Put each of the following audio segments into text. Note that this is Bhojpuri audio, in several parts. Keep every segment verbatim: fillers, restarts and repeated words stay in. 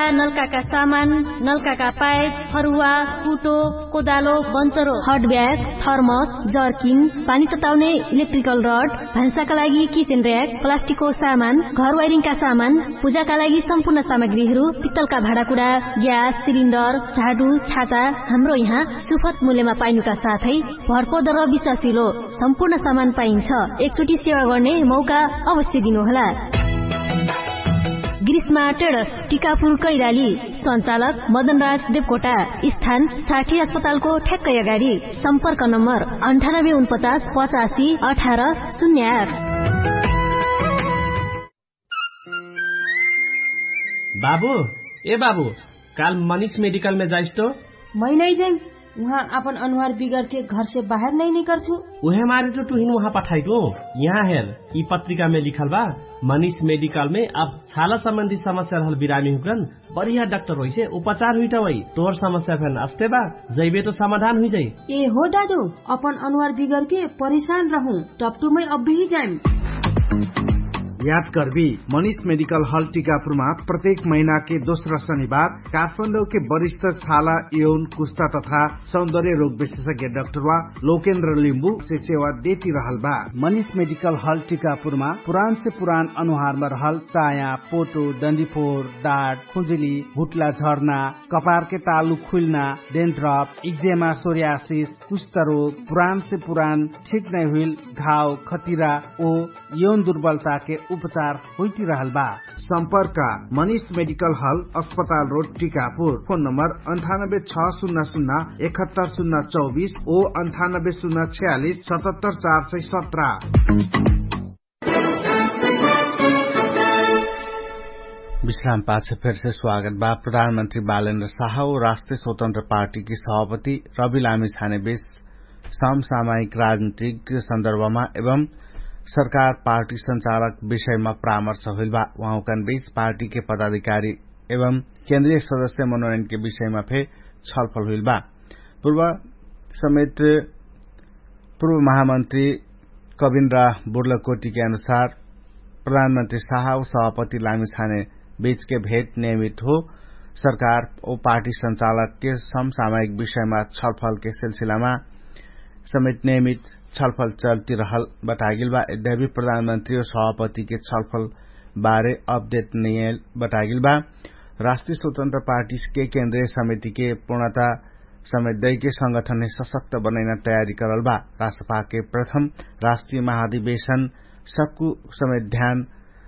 नलकाका सामान, नलकाका पाइप, फरुवा, कुटो, कोदालो, बन्चरो, हट ब्याग, थर्मस, जर्किन, पानी तताउने इलेक्ट्रिकल रड, भान्साका लागि किचन र्याक, प्लास्टिकको सामान, घर वायरिङका सामान, पूजाका लागि सम्पूर्ण सामग्रीहरू, पित्तलका भाँडाकुँडा, ग्यास सिलिन्डर, झाडु, छाता हाम्रो यहाँ सुपथ मूल्यमा पाइनुका साथै भरपर्दो र विश्वासिलो सम्पूर्ण सामान पाइन्छ। एकचोटि सेवा गर्ने मौका अवश्य दिनुहोला। ग्रीष्मा ट्रेडर्स, टिकापुर कैलाली, सञ्चालक मदनराज देवकोटा, स्थान साठी अस्पतालको ठ्याक्कै अगाडि, सम्पर्क नम्बर अन्ठानब्बे उनपचास पचासी अठार शून्य आठ। बाबू ए बाबू, काल मनीष मेडिकल में जाइस तो? मैं नहीं जाइम, वहाँ अपन अनुहार बिगड़ के घर से बाहर नहीं निकल छू। उहे मारे तो तुहिन वहाँ पठाई दो। यहाँ हेर, ई पत्रिका में लिखल बा मनीष मेडिकल में अब छाला संबंधी समस्या रहल बिरामी हुकन बढ़िया डॉक्टर होई से उपचार हुई था। वही तोर समस्या फेन अस्ते बा जैबे तो समाधान हुई जाई। ए हो दादू, अपन अनुहार बिगड़ के परेशान रहूं तब तो मैं अब भी जाइम। याद करबी, मनीष मेडिकल हॉल टीकापुरमा प्रत्येक महीना के दोस्रो शनिबार काठमाडौँ के वरिष्ठ छाला, यौन, कुष्ठा तथा सौंदर्य रोग विशेषज्ञ डाक्टर वा लोकेन्द्र लिम्बू से सेवा देती रहल बा। मनीष मेडिकल हॉल टीकापुरमा पुरान से पुरान अनुहार में रहल चाया, पोटो, डंडीफोर, डाँट, खुजुली, भुटला झर्ना, कपार के तालु खुलना, डेन्ड्रफ, इक्जेमा, सोरियासिस, कुष्ठ रोग, पुरान से पुरान ठीक नहीं हुई घाव, खतिरा ओ यौन दुर्बलता के उपचार होती रहल बा। संपर्क मनीष मेडिकल हॉल, अस्पताल रोड, टीकापुर। फोन नंबर अंठानब्बे छह शून्य शून्य इकहत्तर शून्य चौबीस ओ अंठानब्बे शून्य छियालीस सतहत्तर चार सौ सत्रह। विश्राम पाछे फिर से स्वागत बा। प्रधानमंत्री बालेन्द्र शाह और राष्ट्रीय स्वतंत्र पार्टी की सभापति रवि लामिछाने बीच समसामयिक राजनीतिक सन्दर्भमा एवं सरकार पार्टी संचालक विषयमा परामर्श हुइल बा। वहाँका बीच पार्टी के पदाधिकारी एवं केन्द्रीय सदस्य मनोनयन के विषयमा फेर छलफल हुइल बा। पूर्व समेत पूर्व महामन्त्री कविन्द्र बुर्लकोटी के अनुसार प्रधानमंत्री शाह और सभापति लामिछाने बीच के भेट नियमित हो। सरकार और पार्टी संचालक के समसामयिक विषयमा छलफल के सिलसिलामा समेत नियमित छलफल चलती रहल बतागिल बा। यद्यपि प्रधानमंत्री और सभापति के छलफल बारे अपडेट नहीं बतागिल बा। राष्ट्रीय स्वतंत्र पार्टी के केंद्रीय समिति के पूर्णता समेत दई के संगठन ने सशक्त बनाने तैयारी करल बा। रासपा के प्रथम राष्ट्रीय महाधिवेशन सबको समेत ध्यान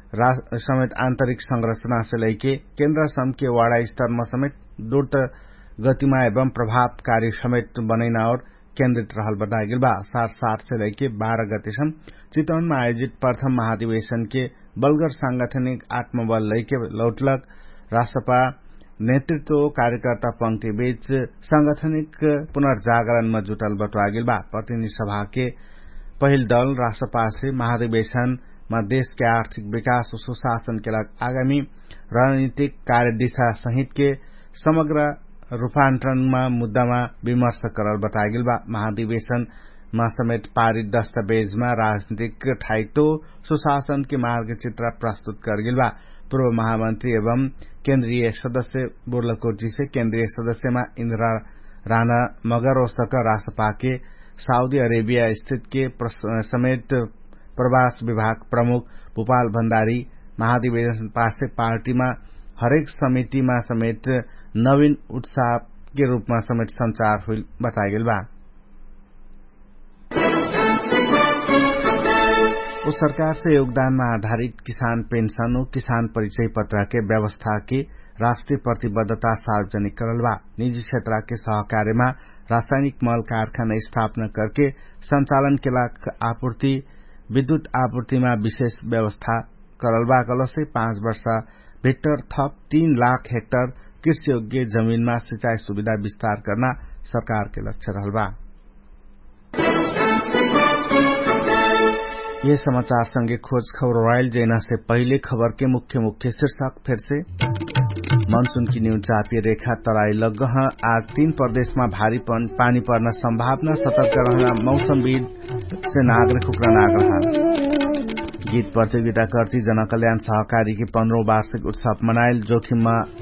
समेत आंतरिक संरचना से लेके केंद्र सम के वाड़ा स्तर में समेत द्रुत गतिमा एवं प्रभावकारी समेत बनैना और केन्द्रित रहल बतागिल बा। सात साठ से लेके बारह गतिसम्म चितवन में आयोजित प्रथम महाधिवेशन के बलगर सांगठनिक आत्मबल लैके लौटलक। रासपा नेतृत्व कार्यकर्ता पंक्ति बीच सांगठनिक पुनर्जागरण में जुटल बटवागिल बा। प्रतिनिधि सभा के पहिल दल रासपा से महाधिवेशन में देश के आर्थिक विकास और सुशासन के लग आगामी रणनीतिक कार्य दिशा सहित के समग्र रूपान्तरणमा मुद्दामा विमर्श करल बतागिल बा। महाधिवेशन मा समेत पारित दस्तावेजमा राजनीतिक ठाइतो सुशासन के मार्गचित्र प्रस्तुत करगिल बा। पूर्व महामंत्री एवं केन्द्रीय सदस्य बुर्लकोटी से केन्द्रीय सदस्यमा इन्द्रा राणा मगर औसक रासपा के साउदी अरेबिया स्थित के समेत प्रवास विभाग प्रमुख भूपाल भण्डारी महाधिवेशन पासे पार्टीमा हरेक समितिमा समेत नवीन उत्साह के रूपमा समेत संचार हुई बताइल बा। उस सरकार से योगदान में आधारित किसान पेंशन और किसान परिचय पत्र के व्यवस्था की राष्ट्रीय प्रतिबद्धता सार्वजनिक करल बा। निजी क्षेत्र के सहकार्य में रासायनिक मल कारखाना स्थापना करके संचालन के लाख आपूर्ति विद्युत आपूर्ति में विशेष व्यवस्था करल बा। कल से पांच वर्ष भीतर थप तीन लाख हेक्टर कृषि योग्य जमीन में सिंचाई सुविधा विस्तार करना सरकार के लक्ष्य रहल बा। ये समाचार संगे खोज खबर रॉयल जैना से पहले खबर के मुख्य मुख्य शीर्षक फिर से। मानसून की न्यून चापीय रेखा तराई लग आज तीन प्रदेश में भारी पानी पड़ना संभावना, सतर्क रहना मौसमविद से नागरिक उकरण आग्रह। गीत प्रतियोगिता करती जनकल्याण सहकारी की पंद्रह वार्षिक उत्सव मनाइल। जोखिम